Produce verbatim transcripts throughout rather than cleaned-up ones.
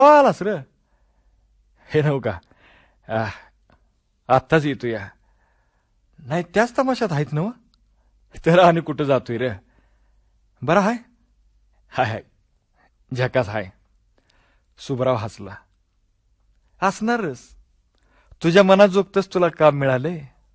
आलास र? हे नव का, आत्ताच येतो या. नाही त्याच तमाशात आहेत नव? तर आणि कुठं जातोय रे? बरा हाय? हाय हाय, झकास हाय. सुबराव हसला. हसणारच, तुझ्या मनात जोगतच तुला काम मिळाले.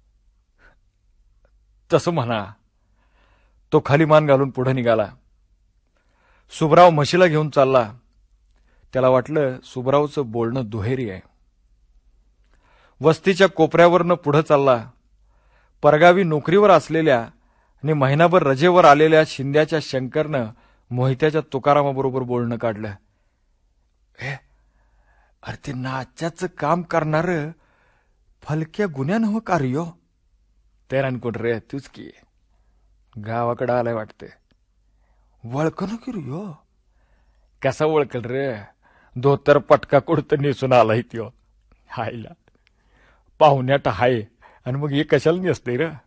तसं म्हणा. तो खाली मान घालून पुढे निघाला. सुबराव म्हशीला घेऊन चालला. त्याला वाटलं सुबरावचं बोलणं दुहेरी आहे. वस्तीच्या कोपऱ्यावरनं पुढे चालला. परगावी नोकरीवर असलेल्या आणि महिनाभर रजेवर आलेल्या शिंद्याच्या शंकरनं मोहित्याच्या तुकारामाबरोबर बोलणं काढलं. हे अरे ते नाच्याचं काम करणार फलक्या गुन्ह्यानं हो कार्य. तेरान कोण रे? तूच की. गावाकडं आलाय वाटते. वळखन की रे? कसा ओळखल रे? धोतर पटका कुडत नेसून आलाय त्यो. हायला पाहुण्यात हाय आणि मग हे कशाला नेसते र?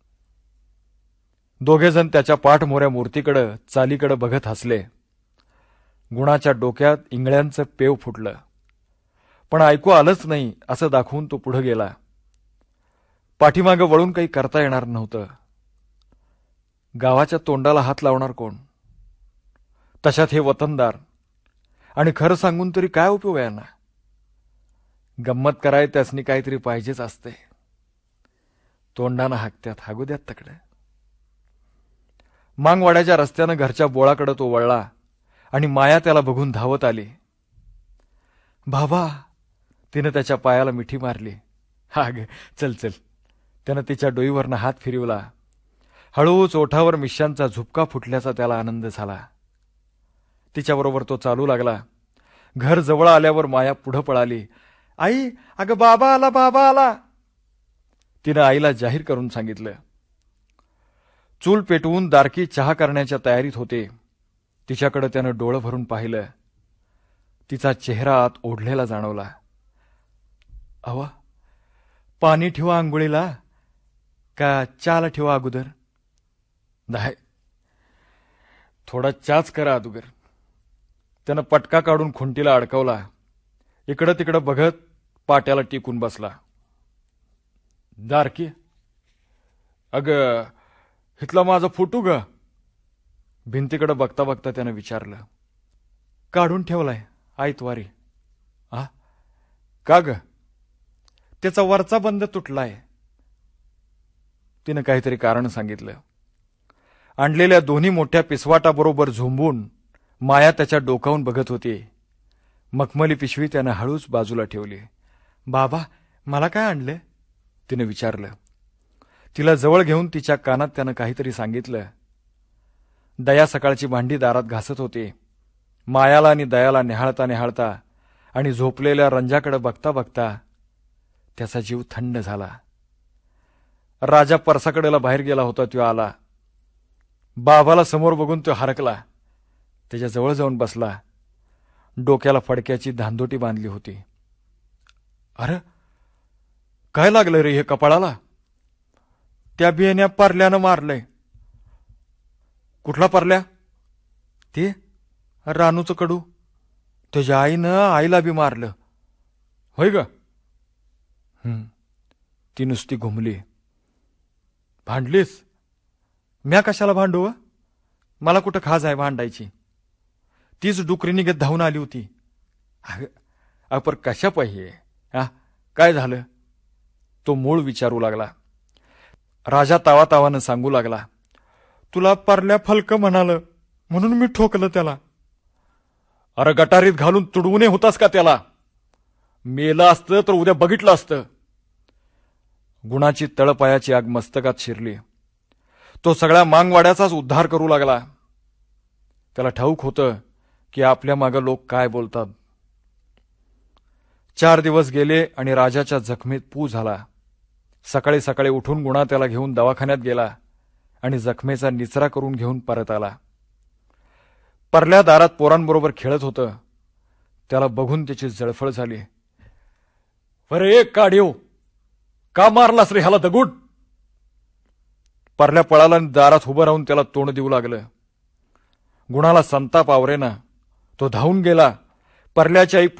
दोघे जण त्याच्या पाठमोऱ्या मूर्तीकडं चालीकडं बघत हसले. गुणाच्या डोक्यात इंगळ्यांचं पेव फुटलं, पण ऐकू आलंच नाही असं दाखवून तो पुढे गेला. पाठीमागं वळून काही करता येणार नव्हतं. गावाच्या तोंडाला हात लावणार कोण? तशात हे वतनदार. आणि खरं सांगून तरी काय उपयोग आहे ना? गंमत कराय त्यासनी काहीतरी पाहिजेच असते. तोंडानं हाकत्यात, हागू द्यात तकडे. मांगवाड्याच्या रस्त्यानं घरच्या बोळाकडे तो वळला आणि माया त्याला बघून धावत आली. बाबा, तिनं त्याच्या पायाला मिठी मारली. हा ग, चल चल. त्यानं तिच्या डोईवरनं हात फिरवला. हळूच ओठावर मिश्यांचा झुपका फुटल्याचा त्याला आनंद झाला. तिच्याबरोबर तो चालू लागला. घर जवळ आल्यावर माया पुढं पळाली. आई, अगं बाबा आला, बाबा आला. तिनं आईला जाहीर करून सांगितलं. चूल पेटवून दारकी चहा करण्याच्या तयारीत होते. तिच्याकडे त्यानं डोळं भरून पाहिलं. तिचा चेहरा आत ओढलेला जाणवला. अवा, पाणी ठेवा आंघोळीला का चहाला ठेवा अगोदर? नाही, थोडा चाच करा अगोदर. त्यानं पटका काढून खुंटीला अडकवला. इकडं तिकडं बघत पाट्याला टिकून बसला. दारकी, अग हितला माझा फोटो ग? भिंतीकडे बघता बघता त्यानं विचारलं. काढून ठेवलाय आयतवारी. आ का ग? त्याचा वरचा बंद तुटलाय. तिनं काहीतरी कारण सांगितलं. आणलेल्या दोन्ही मोठ्या पिसवाटाबरोबर झोंबून माया त्याच्या डोकावून बघत होती. मखमली पिशवी त्यानं हळूच बाजूला ठेवली. बाबा, मला काय आणलं? तिनं विचारलं. तिला जवळ घेऊन तिच्या कानात त्यानं काहीतरी सांगितलं. दया सकाळची भांडी दारात घासत होती. मायाला आणि दयाला निहाळता निहाळता आणि झोपलेल्या रंजाकडे बघता बघता त्याचा जीव थंड झाला. राजा परसाकडेला बाहेर गेला होता. तो आला. बाबाला समोर बघून तो हरकला. त्याच्या जवळ जाऊन बसला. डोक्याला फडक्याची धांदोटी बांधली होती. अरे काय लागलं रे हे कपाळाला? त्या बियाण्या पारल्यानं मारलंय. कुठला पारल्या? ते रानूचं कडू. त्याच्या आईनं आईला बी मारलं. होय ग? हम्म. ती नुसती घुमली. भांडलीस? म्या कशाला भांडू? मला कुठं खाज आहे भांडायची? तीच डुकरी निघत धावून आली होती. अपर कशा पाहिजे? हा काय झालं? तो मूळ विचारू लागला. राजा तावा तावानं सांगू लागला. तुला पारल्या फलक म्हणाल म्हणून मी ठोकलं त्याला. अरे गटारीत घालून तुडवून होतास का त्याला? मेलं असतं तर उद्या बघितलं असतं. गुणाची तळपायाची आग मस्तकात शिरली. तो सगळ्या मांगवाड्याचाच उद्धार करू लागला. त्याला ठाऊक होतं की आपल्या मागं लोक काय बोलतात. चार दिवस गेले आणि राजाच्या जखमेत पू झाला. सकाळी सकाळी उठून गुणा त्याला घेऊन दवाखान्यात गेला आणि जखमेचा निचरा करून घेऊन परत आला. परल्या दारात पोरांबरोबर खेळत होतं. त्याला बघून त्याची जळफळ झाली. अरे एक काढीव, का मारलास रे ह्याला दगुड? परल्या पळाला आणि दारात उभं राहून त्याला तोंड देऊ लागलं. गुणाला संताप आवरेना. तो धावून गेला, परल्याच्याही